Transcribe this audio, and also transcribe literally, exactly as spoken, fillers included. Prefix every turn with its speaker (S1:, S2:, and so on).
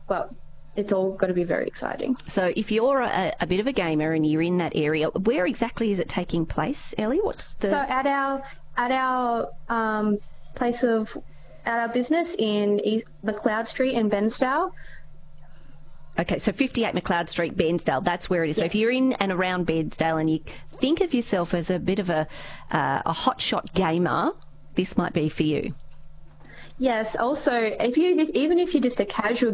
S1: well, it's all got to be very exciting.
S2: So if you're a, a bit of a gamer and you're in that area, where exactly is it taking place, Ellie? What's the...
S1: So at our at our um, place of at our business in East, McLeod Street in Bensdale.
S2: Okay, so fifty-eight McLeod Street, Bairnsdale, that's where it is.
S1: Yes.
S2: So if you're in and around Bairnsdale and you think of yourself as a bit of a uh, a hotshot gamer, this might be for you.
S1: Yes. Also, if you even if you're just a casual